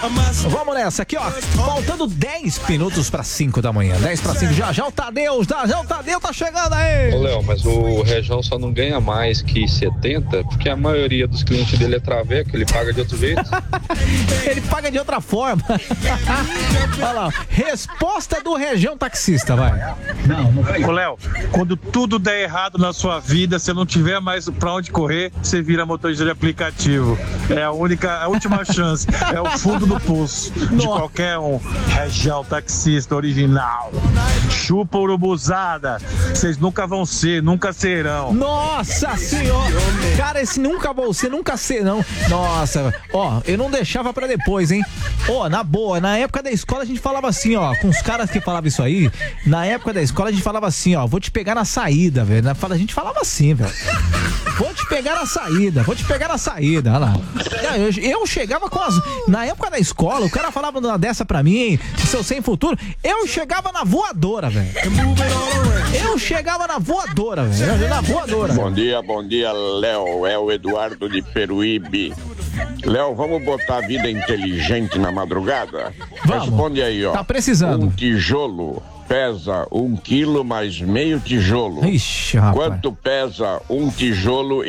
Vamos nessa aqui, ó. Faltando 10 minutos para 5 da manhã. 10 para 5. Já o Tadeu tá chegando aí. Ô, Léo, mas o Rejão só não ganha mais que 70, porque a maioria dos clientes dele é traveco, ele paga de outro jeito. Ele paga de outra forma. Olha lá. Resposta do Rejão taxista, vai. Ô, Léo, quando tudo der errado na sua vida, você não tiver mais pra onde correr, você vira motorista de aplicativo. É a última chance. É o fundo do pulso de qualquer um. Rejão taxista original. Chupa urubuzada. Vocês nunca vão ser, nunca serão. Nossa senhora. Cara, esse nunca vou ser, nunca serão. Nossa, ó, eu não deixava pra depois, hein. Ó, na boa, na época da escola a gente falava assim, ó, com os caras que falavam isso aí, na época da escola a gente falava assim, ó, vou te pegar na saída, velho. A gente falava assim, velho. Vou te pegar na saída, olha lá. Eu chegava com as... Na época da escola, o cara falava uma dessa pra mim, seu sem futuro, eu chegava na voadora, velho. Eu chegava na voadora, velho. Na voadora. Bom dia, Léo. É o Eduardo de Peruíbe. Léo, vamos botar a vida inteligente na madrugada? Vamos. Responde aí, ó. Tá precisando. Um tijolo pesa 1 quilo mais meio tijolo. Ixi, rapaz. Quanto pesa 1,5 tijolo?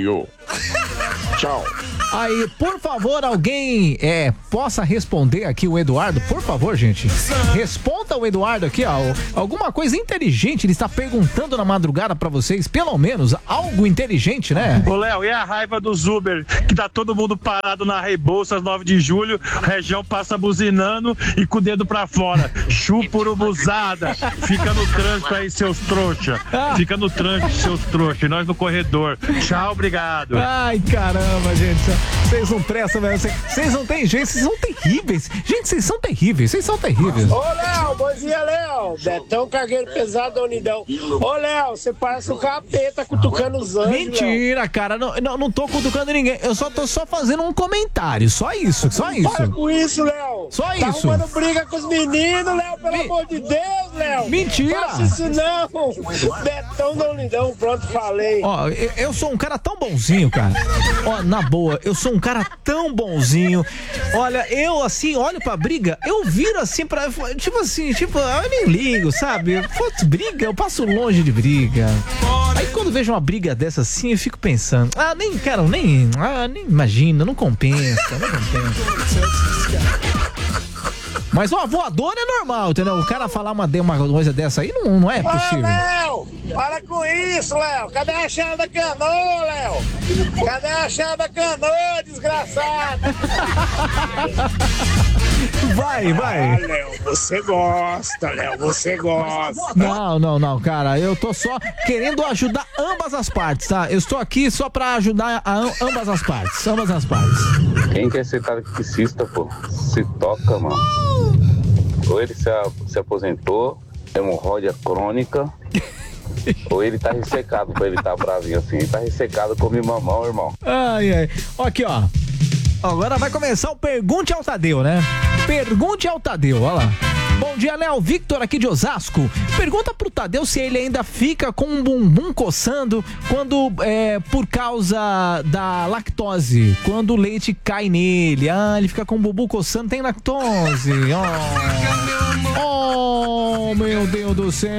Tchau. Aí, por favor, alguém possa responder aqui o Eduardo, por favor, gente. Responda o Eduardo aqui, ó. Alguma coisa inteligente ele está perguntando na madrugada pra vocês, pelo menos algo inteligente, né? Ô, Léo, e a raiva dos Uber, que tá todo mundo parado na Rebouças 9 de julho, Região passa buzinando e com o dedo pra fora. Chupa urubuzada. Fica no trânsito aí, seus trouxa. Fica no trânsito, seus trouxa. E nós no corredor. Tchau, obrigado. Ai, caramba, gente. Vocês não prestam, velho. Vocês não têm jeito, vocês são terríveis. Gente, vocês são terríveis. Ô, Léo, bom dia, Léo. Betão, cargueiro pesado da Unidão. Ô, Léo, você parece um capeta cutucando os anjos. Mentira, Léo. Cara. Não tô cutucando ninguém. Eu tô só fazendo um comentário. Só isso. Para com isso, Léo. Só tá isso. arrumando briga com os meninos, Léo, pelo amor de Deus, Léo. Mentira. Faça isso não. Betão da Unidão, pronto, falei. Ó, eu sou um cara tão bonzinho, cara. Ó, na boa, eu sou um cara tão bonzinho. Olha, eu assim, olho pra briga, eu viro assim pra... Tipo, eu nem ligo, sabe? Putz, briga, eu passo longe de briga. Aí quando vejo uma briga dessa assim, eu fico pensando, nem imagina, não compensa. Mas uma voadora é normal, entendeu? O cara falar uma coisa dessa aí não é possível. Léo, para com isso, Léo. Cadê a chave da canoa, Léo? Cadê a chave da canoa, desgraçado? Vai. Ah, Léo, você gosta, Léo, você gosta. Não, cara, eu tô só querendo ajudar ambas as partes, tá? Eu estou aqui só pra ajudar ambas as partes. Quem quer ser taxista, pô, se toca, mano. Ou ele se aposentou, hemorroida crônica, ou ele tá ressecado pra ele tá bravinho assim. Ele tá ressecado como mamão, irmão. Ai. Aqui, ó. Agora vai começar o Pergunte ao Tadeu, né? Pergunte ao Tadeu, olha lá. Bom dia, Léo. Victor aqui de Osasco. Pergunta pro Tadeu se ele ainda fica com um bumbum coçando quando por causa da lactose. Quando o leite cai nele. Ele fica com o bumbum coçando, tem lactose. Oh, meu Deus do céu.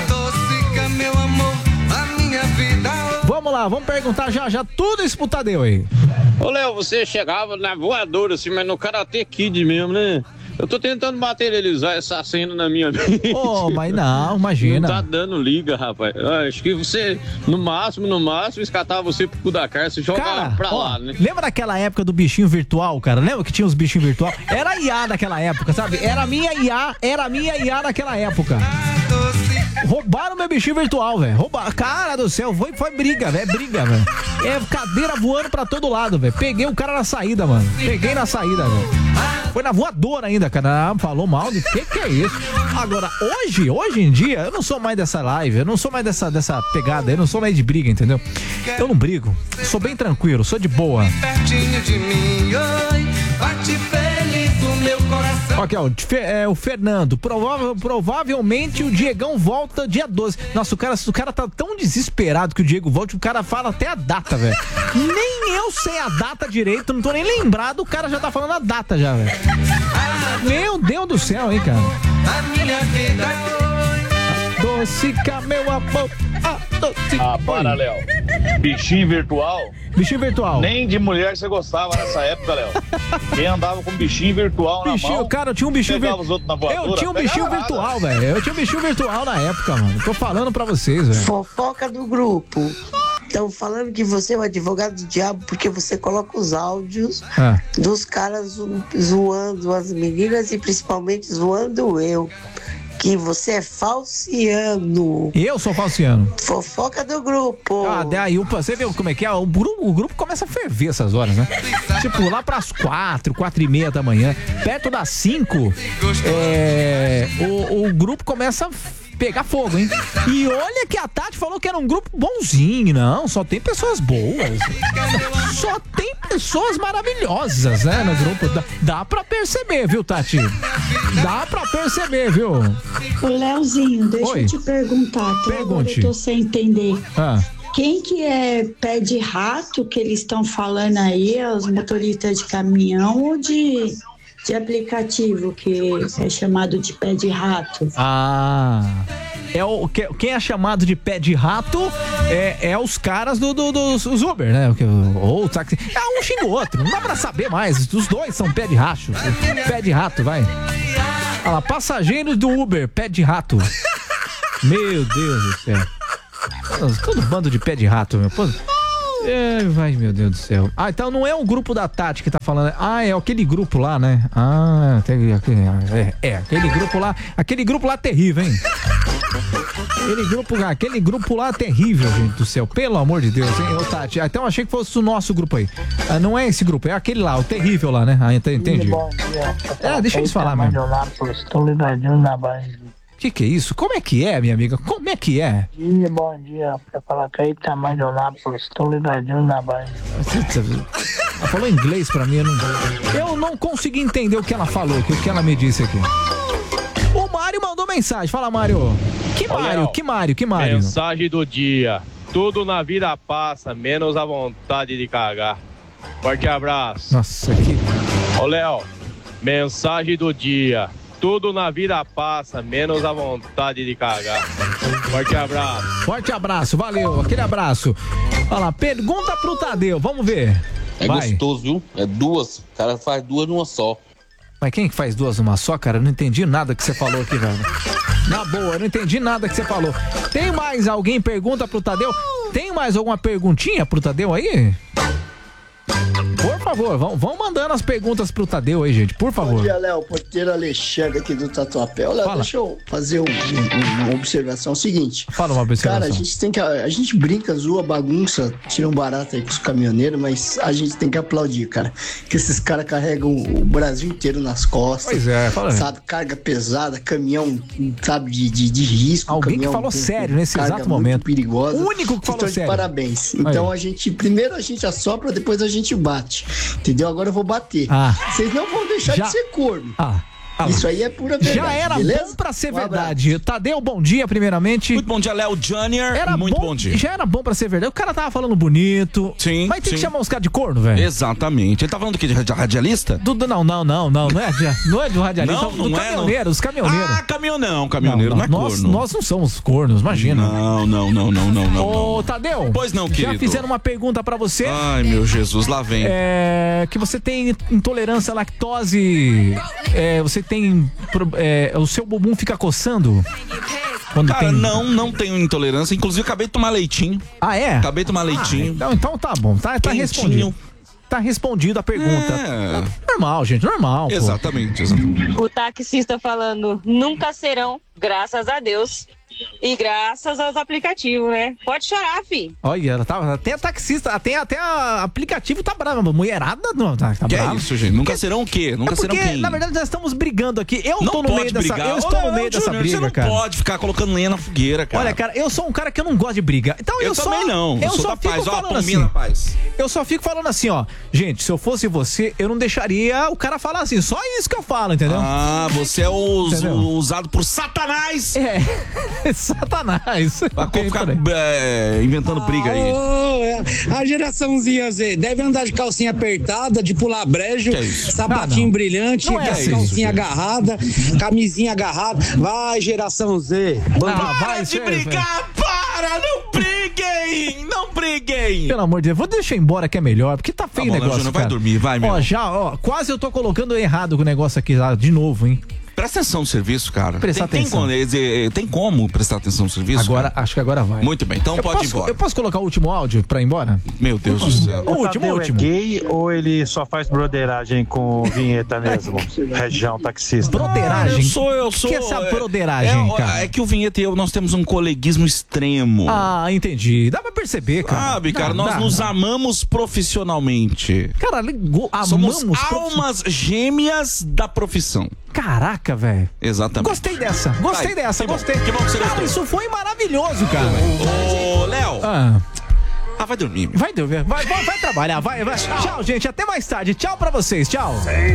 Vamos lá, vamos perguntar já tudo isso pro Tadeu aí. Ô, Léo, você chegava na voadora assim, mas no Karate Kid mesmo, né? Eu tô tentando materializar essa cena na minha mente. Mas não, imagina. Não tá dando liga, rapaz. Acho que você, no máximo, escatava você pro cu da cara, você jogava pra lá, né? Lembra daquela época do bichinho virtual, cara? Lembra que tinha os bichinhos virtual? Era IA naquela época, sabe? Era a minha IA naquela época. Roubaram meu bichinho virtual, velho. Cara do céu, foi briga, velho. É cadeira voando pra todo lado, velho. Peguei o cara na saída, mano. Velho. Foi na voadora ainda, cara. Falou mal de que é isso? Agora, hoje em dia, eu não sou mais dessa live, eu não sou mais dessa pegada, eu não sou mais de briga, entendeu? Eu não brigo. Sou bem tranquilo, sou de boa. Aqui, ó, o Fernando. Provavelmente o Diegão volta dia 12. Nossa, o cara tá tão desesperado que o Diego volte, o cara fala até a data, velho. Nem eu sei a data direito, não tô nem lembrado, o cara já tá falando a data já, velho. Meu Deus do céu, hein, cara. Adocica, meu amor. Para, Léo. Bichinho virtual? Bichinho virtual. Nem de mulher você gostava nessa época, Léo. Quem andava com bichinho virtual na mão... Cara, eu tinha um bichinho virtual. Eu tinha um bichinho virtual, velho. Eu tinha um bichinho virtual na época, mano. Tô falando pra vocês, velho. Fofoca do grupo. Estão falando que você é um advogado do diabo porque você coloca os áudios dos caras zoando as meninas e principalmente zoando eu. Que você é falciano. Eu sou falciano. Fofoca do grupo. Daí você viu como é que é? O grupo começa a ferver essas horas, né? Tipo, lá pras 4h30 da manhã, perto das 5, o grupo começa a pegar fogo, hein? E olha que a Tati falou que era um grupo bonzinho. Não, só tem pessoas boas. Só tem pessoas maravilhosas, né, no grupo. Dá pra perceber, viu, Tati? Dá pra perceber, viu? Ô, Leozinho, deixa eu te perguntar. Pergunte. Eu tô sem entender. Quem que é pé de rato que eles estão falando aí? Os motoristas de caminhão ou de aplicativo que é chamado de pé de rato? Quem é chamado de pé de rato é os caras dos Uber, né? Ou o táxi. Um xinga o outro, não dá pra saber mais. Os dois são pé de rato. Pé de rato, vai. Olha lá, passageiros do Uber, pé de rato. Meu Deus do céu. Todo bando de pé de rato, meu. Vai, meu Deus do céu. Então não é o grupo da Tati que tá falando. É aquele grupo lá, né? Aquele grupo lá. Aquele grupo lá terrível, hein? Aquele grupo lá terrível, gente do céu. Pelo amor de Deus, hein? Ô, Tati, então achei que fosse o nosso grupo aí. Não é esse grupo, é aquele lá, o terrível lá, né? Entendi. Bom dia. Deixa eles falar, mano. Estou ligadinho na base. Que é isso? Como é que é, minha amiga? Como é que é? Bom dia, pra falar que aí tá mais estou ligadinho na base. Ela falou inglês pra mim, eu não consegui entender o que ela falou, o que ela me disse aqui. O Mário mandou mensagem, fala, Mário. Que Mário? Mensagem do dia. Tudo na vida passa, menos a vontade de cagar. Forte abraço. Nossa, que... Ô, Léo, mensagem do dia. Tudo na vida passa, menos a vontade de cagar. Forte abraço. Forte abraço, valeu, aquele abraço. Olha lá, pergunta pro Tadeu, vamos ver. Gostoso, viu? É duas, o cara faz duas numa só. Mas quem que faz duas numa só, cara? Eu não entendi nada que você falou aqui, velho. Na boa, eu não entendi nada que você falou. Tem mais alguém pergunta pro Tadeu? Tem mais alguma perguntinha pro Tadeu aí? Por favor, vão mandando as perguntas pro Tadeu aí, gente, por favor. Bom dia, Léo, porteiro Alexandre aqui do Tatuapé. Léo, deixa eu fazer uma observação. É o seguinte. Fala uma observação. Cara, a gente brinca, zoa, bagunça, tira um barato aí com os caminhoneiros, mas a gente tem que aplaudir, cara. Que esses caras carregam o Brasil inteiro nas costas. Pois é, fala aí. Sabe, carga pesada, caminhão, sabe, de risco. Alguém que falou sério nesse exato momento. Perigosa. O único que falou sério. Parabéns. Então primeiro a gente assopra, depois a gente bate. Entendeu? Agora eu vou bater. Vocês não vão deixar de ser corno. Isso aí é pura verdade. Já era bom pra ser verdade. Tadeu, bom dia, primeiramente. Muito bom dia, Léo Junior. Bom dia. Já era bom pra ser verdade. O cara tava falando bonito. Sim. Mas tem que chamar os caras de corno, velho. Exatamente. Ele tá falando do que? De radialista? Não. Não é do radialista. Não, do caminhoneiro, os caminhoneiros. Caminhoneiro não é corno. Nós não somos cornos, imagina. Não. Ô, Tadeu. Pois não, querido. Já fizeram uma pergunta pra você. Ai, meu Jesus, lá vem. Que você tem intolerância à lactose. Você tem... o seu bumbum fica coçando? Cara, não tenho intolerância. Inclusive, acabei de tomar leitinho. É? Acabei de tomar leitinho. Então tá bom. Tá respondido. Tá respondido a pergunta. Normal, gente, normal. Exatamente. O taxista falando, nunca serão, graças a Deus. E graças aos aplicativos, né? Pode chorar, fi. Olha, ela tá, até a taxista, até a aplicativo tá brava. Mulherada não, tá que brava. É isso, gente? Nunca serão o quê? Nunca serão quem? Na verdade, nós estamos brigando aqui. Eu não tô no meio dessa, eu estou no meio dessa briga, você não cara. pode ficar colocando lenha na fogueira, cara. Olha, cara, eu sou um cara que eu não gosto de briga. Então eu também não. Eu sou só da fico paz. falando Ó, assim. da paz. Eu só fico falando assim, ó. Gente, se eu fosse você, eu não deixaria o cara falar assim. Só isso que eu falo, entendeu? Ah, você é usado por Satanás. É, Satanás. Pra ficar inventando briga aí. A geraçãozinha Z deve andar de calcinha apertada, de pular brejo, sapatinho brilhante, calcinha agarrada, camisinha agarrada. Vai, geração Z. Para de brigar, para! Não briguem! Não briguem! Pelo amor de Deus, vou deixar embora que é melhor, porque tá feio o negócio, Júnior, cara. vai dormir, vai, meu. Quase eu tô colocando errado com o negócio aqui de novo, hein? Presta atenção no serviço, cara. Prestar atenção. Tem como prestar atenção no serviço? Agora, cara? acho que agora vai. Muito bem, então pode ir embora. Eu posso colocar o último áudio pra ir embora? Meu Deus do céu. O último. É gay ou ele só faz broderagem com vinheta mesmo? Região taxista. Broderagem? Eu sou. O que é essa broderagem, cara? É que o Vinheta e eu, nós temos um coleguismo extremo. Ah, entendi. Dá pra perceber, cara. Sabe, cara, nós nos amamos profissionalmente. Cara, somos almas gêmeas da profissão. Caraca, velho. Exatamente. Gostei dessa. Gostei. Que bom que você gostou. Isso foi maravilhoso, cara. Ô, Léo. Vai dormir. Vai trabalhar, vai. Tchau, gente. Até mais tarde. Tchau pra vocês. Tchau.